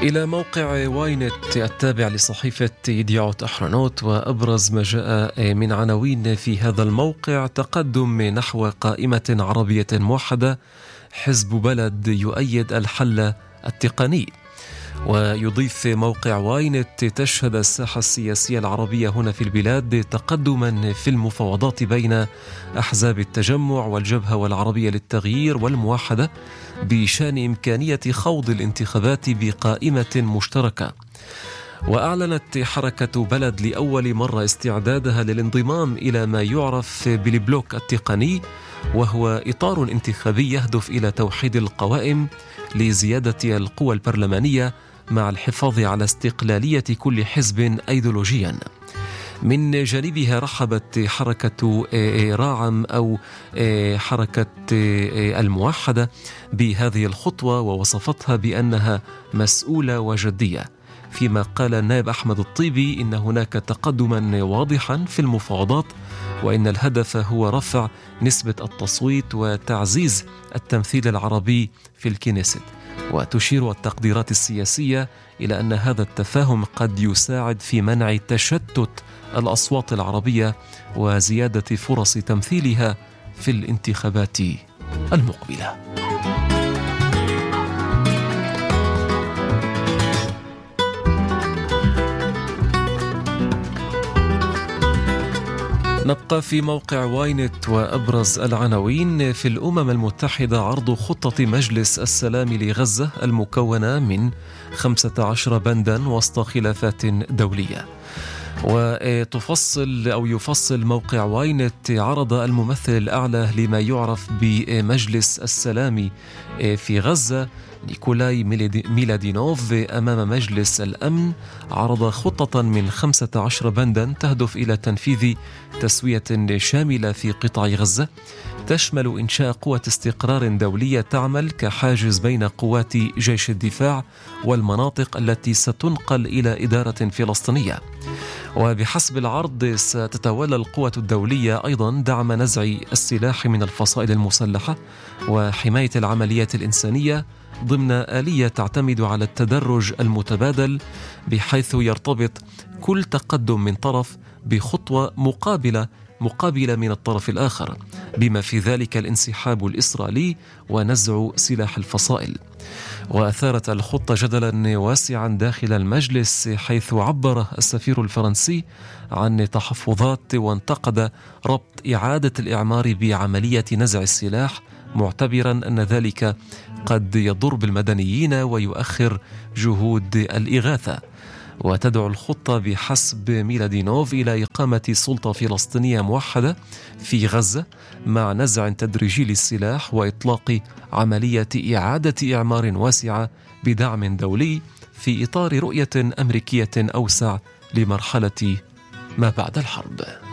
إلى موقع واينت التابع لصحيفة يديعوت أحرنوت، وأبرز ما جاء من عناوين في هذا الموقع: تقدم نحو قائمة عربية موحدة، حزب بلد يؤيد الحل التقني. ويضيف موقع واينت: تشهد الساحة السياسية العربية هنا في البلاد تقدما في المفاوضات بين أحزاب التجمع والجبهة والعربية للتغيير والموحدة بشأن إمكانية خوض الانتخابات بقائمة مشتركة. وأعلنت حركة بلد لأول مرة استعدادها للانضمام إلى ما يعرف بالبلوك التقني، وهو إطار انتخابي يهدف إلى توحيد القوائم لزيادة القوى البرلمانية مع الحفاظ على استقلالية كل حزب أيديولوجيا. من جانبها رحبت حركة راعم أو حركة الموحدة بهذه الخطوة، ووصفتها بأنها مسؤولة وجدية، فيما قال النائب أحمد الطيبي إن هناك تقدما واضحا في المفاوضات، وإن الهدف هو رفع نسبة التصويت وتعزيز التمثيل العربي في الكنيست. وتشير التقديرات السياسية إلى أن هذا التفاهم قد يساعد في منع تشتت الأصوات العربية وزيادة فرص تمثيلها في الانتخابات المقبلة. نبقى في موقع واينت وأبرز العناوين: في الأمم المتحدة عرض خطة مجلس السلام لغزة المكونة من 15 بندا وسط خلافات دولية. يفصل موقع واينت: عرض الممثل الأعلى لما يعرف بمجلس السلام في غزة نيكولاي ميلادينوف أمام مجلس الأمن، عرض خطة من 15 بندا تهدف إلى تنفيذ تسوية شاملة في قطاع غزة، تشمل إنشاء قوة استقرار دولية تعمل كحاجز بين قوات جيش الدفاع والمناطق التي ستنقل إلى إدارة فلسطينية. وبحسب العرض ستتولى القوة الدولية أيضا دعم نزع السلاح من الفصائل المسلحة وحماية العمليات الإنسانية ضمن آلية تعتمد على التدرج المتبادل، بحيث يرتبط كل تقدم من طرف بخطوة مقابلة من الطرف الآخر، بما في ذلك الانسحاب الإسرائيلي ونزع سلاح الفصائل. وأثارت الخطة جدلا واسعا داخل المجلس، حيث عبر السفير الفرنسي عن تحفظات وانتقد ربط إعادة الإعمار بعملية نزع السلاح، معتبرا أن ذلك قد يضر بالمدنيين ويؤخر جهود الإغاثة. وتدعو الخطة بحسب ميلادينوف إلى إقامة سلطة فلسطينية موحدة في غزة مع نزع تدريجي للسلاح وإطلاق عملية إعادة إعمار واسعة بدعم دولي في إطار رؤية أمريكية أوسع لمرحلة ما بعد الحرب.